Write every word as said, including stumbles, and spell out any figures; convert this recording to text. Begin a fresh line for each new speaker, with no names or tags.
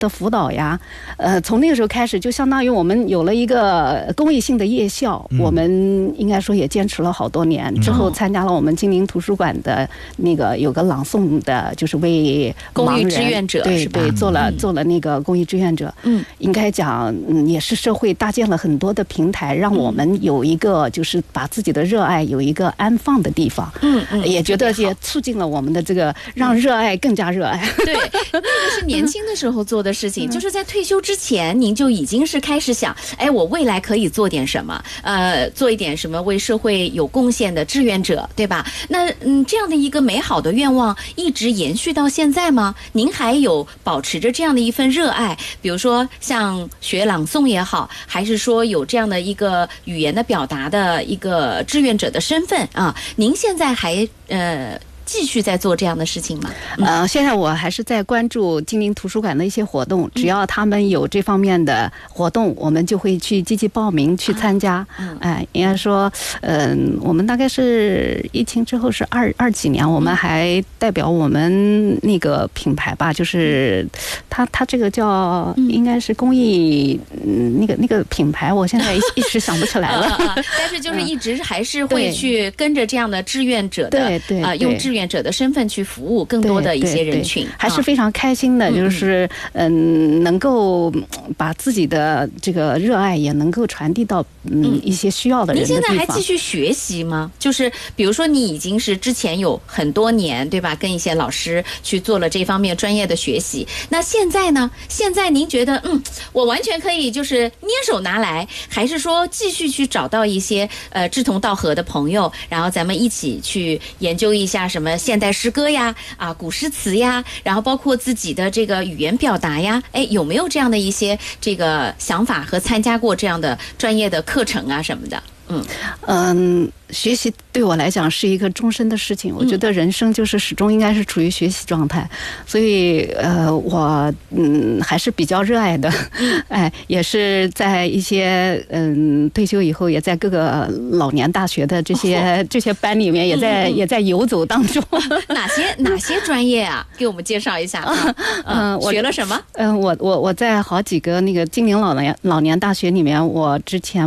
的辅导呀，呃，从那个时候开始，就相当于我们有了一个公益性的夜校，嗯、我们应该说也坚持了好多年。之后参加了我们金陵图书馆的那个有个朗诵的，就是为
公益志愿者，
对对，做了、嗯、做了那个公益志愿者。嗯，应该讲，嗯，也是社会搭建了很多的平台，让我们有一个就是把自己的热爱有一个安放的地方。嗯嗯，也觉得也促进了我们的这个让热爱更加热爱。
对，那个是年轻的时候做的事情，就是在退休之前，您就已经是开始想，哎，我未来可以做点什么，呃，做一点什么为社会有贡献的志愿者，对吧？那嗯，这样的一个美好的愿望一直延续到现在吗？您还有保持着这样的一份热爱，比如说像学朗诵也好，还是说有这样的一个语言的表达的一个志愿者的身份啊？您现在还呃？继续在做这样的事情吗？
呃，现在我还是在关注金陵图书馆的一些活动，只要他们有这方面的活动，我们就会去积极报名去参加。嗯，哎，应该说，嗯、呃，我们大概是疫情之后是二二几年，我们还代表我们那个品牌吧，就是它它这个叫应该是公益、嗯、那个那个品牌，我现在一时想不起来了。啊啊、
但是就是一直还是会去跟着这样的志愿者的，
对对
啊、呃，用志愿者的身份去服务更多的一些人群，
还是非常开心的。啊、就是嗯，能够把自己的这个热爱也能够传递到嗯一些需要的人的地方。
您现在还继续学习吗？就是比如说，你已经是之前有很多年对吧，跟一些老师去做了这方面专业的学习。那现在呢？现在您觉得嗯，我完全可以就是捏手拿来，还是说继续去找到一些呃志同道合的朋友，然后咱们一起去研究一下什么？现代诗歌呀，啊，古诗词呀，然后包括自己的这个语言表达呀，哎，有没有这样的一些这个想法和参加过这样的专业的课程啊什么的？嗯
嗯，学习对我来讲是一个终身的事情。我觉得人生就是始终应该是处于学习状态，所以呃，我嗯还是比较热爱的。哎，也是在一些嗯退休以后，也在各个老年大学的这些、哦、这些班里面，也在、嗯、也在游走当中。
哪些哪些专业啊？给我们介绍一下。嗯，嗯我学了什么？
嗯，我我我在好几个那个金陵老年老年大学里面，我之前。